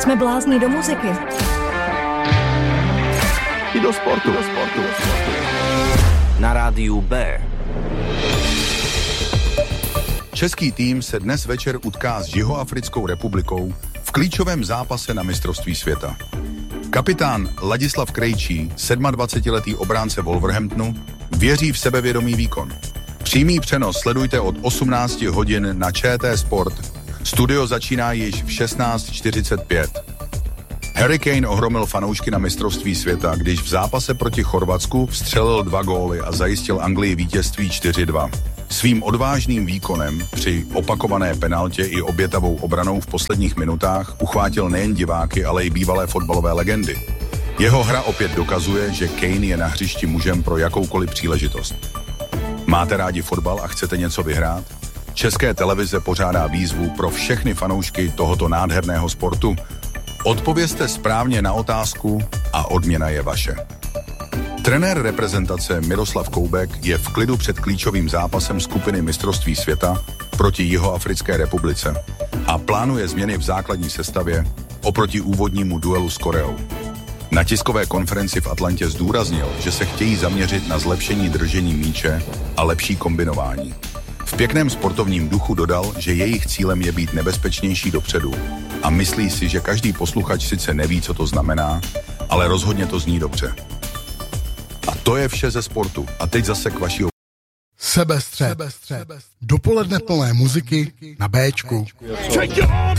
Jsme blázni do muziky. I do sportu. Na rádiu B. Český tým se dnes večer utká s Jihoafrickou republikou v klíčovém zápase na mistrovství světa. Kapitán Ladislav Krejčí, 27letý obránce Wolverhamptonu, věří v sebevědomý výkon. Přímý přenos sledujte od 18 hodin na ČT Sport. Studio začíná již v 16:45. Harry Kane ohromil fanoušky na mistrovství světa, když v zápase proti Chorvatsku vstřelil 2 góly a zajistil Anglii vítězství 4-2. Svým odvážným výkonem při opakované penaltě i obětavou obranou v posledních minutách uchvátil nejen diváky, ale i bývalé fotbalové legendy. Jeho hra opět dokazuje, že Kane je na hřišti mužem pro jakoukoliv příležitost. Máte rádi fotbal a chcete něco vyhrát? České televize pořádá výzvu pro všechny fanoušky tohoto nádherného sportu. Odpovězte správně na otázku a odměna je vaše. Trenér reprezentace Miroslav Koubek je v klidu před klíčovým zápasem skupiny mistrovství světa proti Jihoafrické republice a plánuje změny v základní sestavě oproti úvodnímu duelu s Koreou. Na tiskové konferenci v Atlantě zdůraznil, že se chtějí zaměřit na zlepšení držení míče a lepší kombinování. V pěkném sportovním duchu dodal, že jejich cílem je být nebezpečnější dopředu a myslí si, že každý posluchač sice neví, co to znamená, ale rozhodně to zní dobře. A to je vše ze sportu. A teď zase k vaší Sebestřed. Dopoledne plné muziky na Béčku.